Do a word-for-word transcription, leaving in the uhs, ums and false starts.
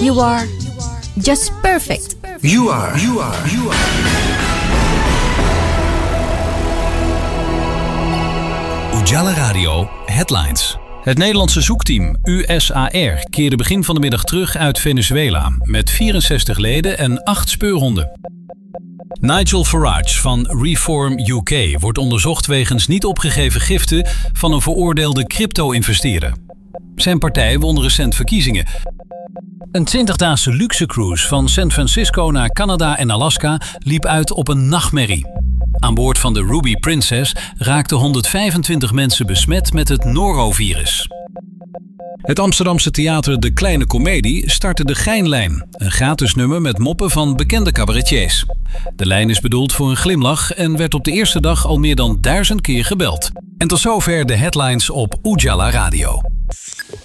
You are just perfect. You are, you are, you are. Ujala Radio Headlines. Het Nederlandse zoekteam U S A R keerde begin van de middag terug uit Venezuela met vierenzestig leden en acht speurhonden. Nigel Farage van Reform U K wordt onderzocht wegens niet opgegeven giften van een veroordeelde crypto-investeerder. Zijn partij won recent verkiezingen. Een twintigdaagse luxe cruise van San Francisco naar Canada en Alaska liep uit op een nachtmerrie. Aan boord van de Ruby Princess raakten honderdvijfentwintig mensen besmet met het norovirus. Het Amsterdamse theater De Kleine Comedie startte de Geinlijn, een gratis nummer met moppen van bekende cabaretiers. De lijn is bedoeld voor een glimlach en werd op de eerste dag al meer dan duizend keer gebeld. En tot zover de headlines op Ujala Radio.